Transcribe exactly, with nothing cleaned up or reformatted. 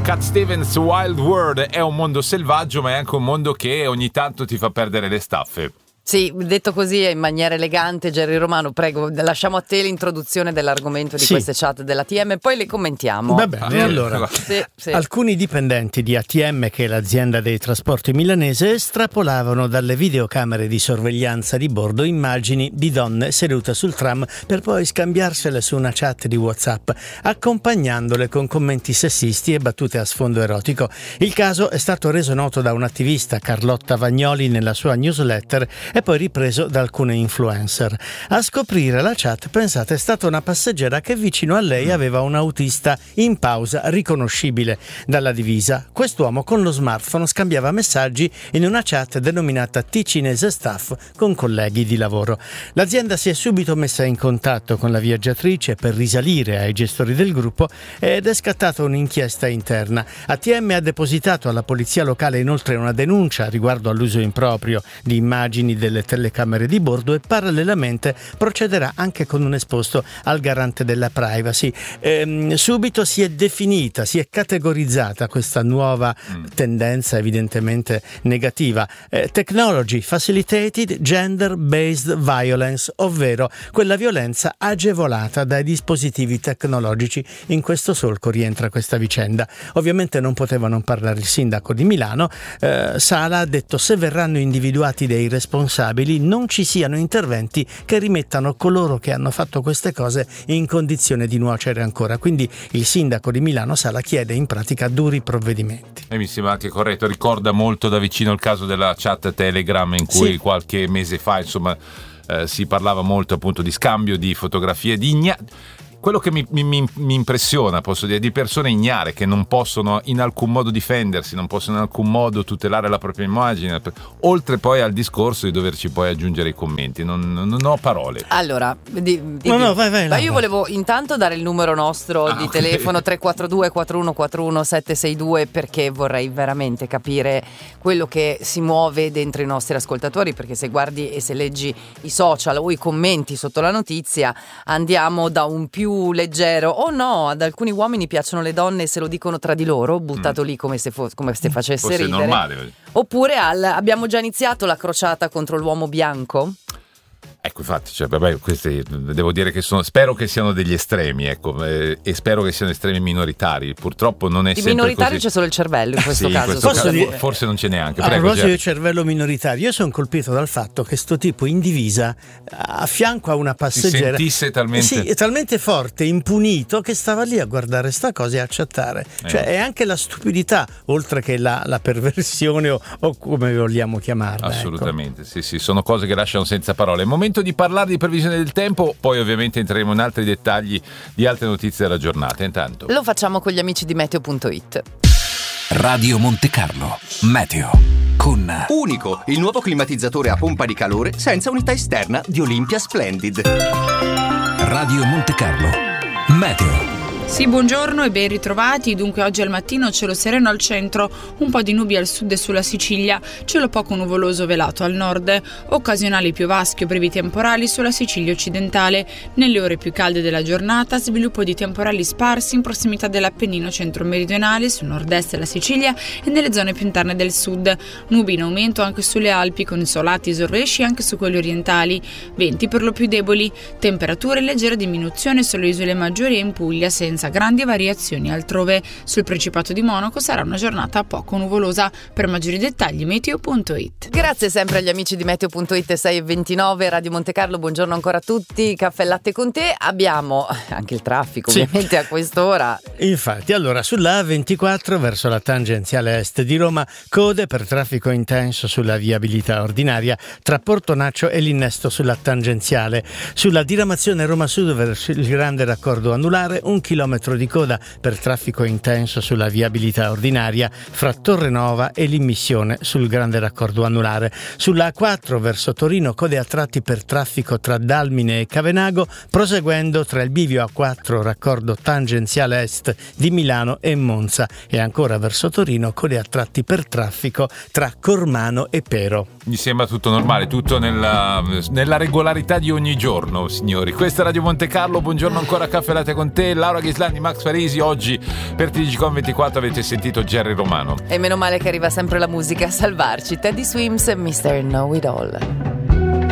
Cat Stevens, Wild World. È un mondo selvaggio, ma è anche un mondo che ogni tanto ti fa perdere le staffe. Sì, detto così in maniera elegante, Gerry Romano, prego, lasciamo a te l'introduzione dell'argomento di sì. queste chat della T M, poi le commentiamo. Va bene, ah, allora, sì, sì. alcuni dipendenti di A T M, che è l'azienda dei trasporti milanese, estrapolavano dalle videocamere di sorveglianza di bordo immagini di donne sedute sul tram per poi scambiarsele su una chat di WhatsApp, accompagnandole con commenti sessisti e battute a sfondo erotico. Il caso è stato reso noto da un'attivista, Carlotta Vagnoli, nella sua newsletter e poi ripreso da alcune influencer. A scoprire la chat, pensate, è stata una passeggera che vicino a lei aveva un autista in pausa riconoscibile dalla divisa. Quest'uomo con lo smartphone scambiava messaggi in una chat denominata Ticinese Staff con colleghi di lavoro. L'azienda si è subito messa in contatto con la viaggiatrice per risalire ai gestori del gruppo ed è scattata un'inchiesta interna. A T M ha depositato alla polizia locale inoltre una denuncia riguardo all'uso improprio di immagini del delle telecamere di bordo e parallelamente procederà anche con un esposto al garante della privacy. Ehm, subito si è definita, si è categorizzata questa nuova mm. tendenza evidentemente negativa. Eh, technology Facilitated Gender Based Violence, ovvero quella violenza agevolata dai dispositivi tecnologici. In questo solco rientra questa vicenda. Ovviamente non poteva non parlare il sindaco di Milano. Eh, Sala ha detto: se verranno individuati dei responsabili non ci siano interventi che rimettano coloro che hanno fatto queste cose in condizione di nuocere ancora. Quindi il sindaco di Milano, Sala, chiede in pratica duri provvedimenti. E mi sembra anche corretto, ricorda molto da vicino il caso della chat Telegram in cui sì. qualche mese fa insomma eh, si parlava molto appunto di scambio di fotografie di igna- Quello che mi, mi, mi impressiona, posso dire, di persone ignare che non possono in alcun modo difendersi, non possono in alcun modo tutelare la propria immagine, oltre poi al discorso di doverci poi aggiungere i commenti. Non, non ho parole. Allora, di, di, no, no, vai, vai, ma vai, io vai. volevo intanto dare il numero nostro ah, di okay. telefono tre quattro due quattro uno quattro uno sette sei due, perché vorrei veramente capire quello che si muove dentro i nostri ascoltatori, perché se guardi e se leggi i social o i commenti sotto la notizia andiamo da un più leggero oh no, ad alcuni uomini piacciono le donne e se lo dicono tra di loro, buttato mm. lì come se, fo- come se facesse Forse ridere, normale. Oppure al abbiamo già iniziato la crociata contro l'uomo bianco. Ecco, infatti, cioè, vabbè, questi devo dire che sono, spero che siano degli estremi, ecco, eh, e spero che siano estremi minoritari. Purtroppo non è di sempre minoritario così. C'è solo il cervello in questo sì, caso. In questo caso dire, forse non ce n'è anche. A Prego, proposito del cervello minoritario, io sono colpito dal fatto che sto tipo in divisa a fianco a una passeggera si sentisse talmente sì, è talmente forte, impunito, che stava lì a guardare sta cosa e a chattare. Eh. Cioè è anche la stupidità, oltre che la, la perversione o, o come vogliamo chiamarla. Assolutamente, ecco. sì, sì, sono cose che lasciano senza parole. È il momento di parlare di previsione del tempo, poi ovviamente entreremo in altri dettagli di altre notizie della giornata. Intanto lo facciamo con gli amici di meteo punto it. Radio Monte Carlo Meteo con Unico, il nuovo climatizzatore a pompa di calore senza unità esterna di Olympia Splendid. Radio Monte Carlo Meteo. Sì, buongiorno e ben ritrovati. Dunque oggi al mattino cielo sereno al centro, un po' di nubi al sud e sulla Sicilia, cielo poco nuvoloso velato al nord, occasionali piovaschi o brevi temporali sulla Sicilia occidentale. Nelle ore più calde della giornata sviluppo di temporali sparsi in prossimità dell'Appennino centro-meridionale, sul nord-est della Sicilia e nelle zone più interne del sud. Nubi in aumento anche sulle Alpi con insolati e sorresci anche su quelle orientali. Venti per lo più deboli, temperature leggera diminuzione sulle isole maggiori e in Puglia senza grandi variazioni altrove. Sul Principato di Monaco sarà una giornata poco nuvolosa. Per maggiori dettagli meteo punto it. Grazie sempre agli amici di meteo punto it. sei e ventinove Radio Monte Carlo, buongiorno ancora a tutti. Caffè e latte con te. Abbiamo anche il traffico sì. ovviamente a quest'ora. Infatti, allora sulla A ventiquattro verso la tangenziale est di Roma, code per traffico intenso sulla viabilità ordinaria tra Portonaccio e l'innesto sulla tangenziale. Sulla diramazione Roma Sud verso il grande raccordo anulare, un chilometro di coda per traffico intenso sulla viabilità ordinaria fra Torrenova e l'immissione sul grande raccordo anulare. Sulla A quattro verso Torino, code a tratti per traffico tra Dalmine e Cavenago, proseguendo tra il bivio A quattro raccordo tangenziale est di Milano e Monza, e ancora verso Torino, code a tratti per traffico tra Cormano e Pero. Mi sembra tutto normale, tutto nella, nella regolarità di ogni giorno, signori. Questa è Radio Monte Carlo, buongiorno ancora, caffè latte con te. Laura Ghisli Islandi, Max Parisi. Oggi per T G Com ventiquattro avete sentito Jerry Romano. E meno male che arriva sempre la musica a salvarci. Teddy Swims e mister Know It All.